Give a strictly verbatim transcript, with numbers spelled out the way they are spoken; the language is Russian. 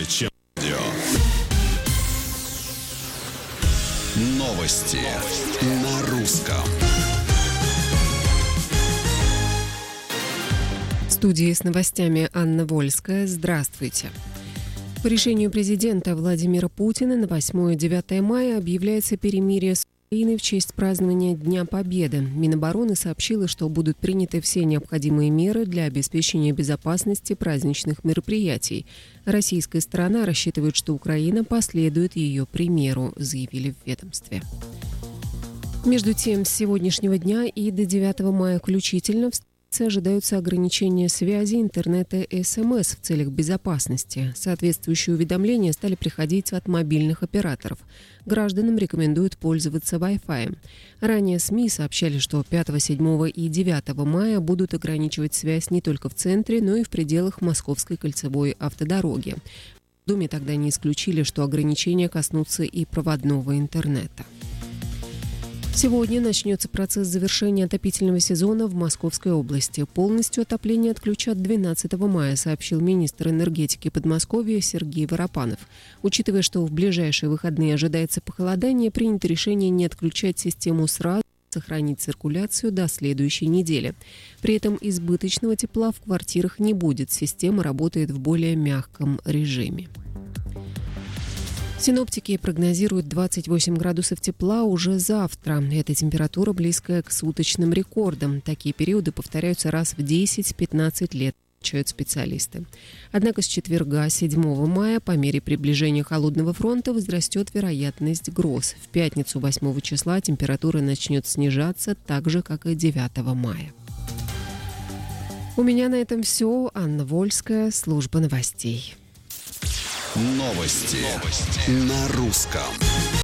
Чем радио. Новости на русском. В студии с новостями Анна Вольская. Здравствуйте. По решению президента Владимира Путина на восьмое-девятое мая объявляется перемирие с Украиной в честь празднования Дня Победы. Минобороны сообщило, что будут приняты все необходимые меры для обеспечения безопасности праздничных мероприятий. Российская сторона рассчитывает, что Украина последует ее примеру, заявили в ведомстве. Между тем, с сегодняшнего дня и до девятого мая включительно в ожидаются ограничения связи, интернета и СМС в целях безопасности. Соответствующие уведомления стали приходить от мобильных операторов. Гражданам рекомендуют пользоваться Wi-Fi. Ранее СМИ сообщали, что пятого, седьмого и девятого мая будут ограничивать связь не только в центре, но и в пределах Московской кольцевой автодороги. В Думе тогда не исключили, что ограничения коснутся и проводного интернета. Сегодня начнется процесс завершения отопительного сезона в Московской области. Полностью отопление отключат двенадцатого мая, сообщил министр энергетики Подмосковья Сергей Воропанов. Учитывая, что в ближайшие выходные ожидается похолодание, принято решение не отключать систему сразу, сохранить циркуляцию до следующей недели. При этом избыточного тепла в квартирах не будет, система работает в более мягком режиме. Синоптики прогнозируют двадцать восемь градусов тепла уже завтра. Эта температура близкая к суточным рекордам. Такие периоды повторяются раз в десять-пятнадцать лет, отмечают специалисты. Однако с четверга, седьмого мая, по мере приближения холодного фронта возрастет вероятность гроз. В пятницу, восьмого числа, температура начнет снижаться так же, как и девятого мая. У меня на этом все. Анна Вольская, служба новостей. Новости на русском.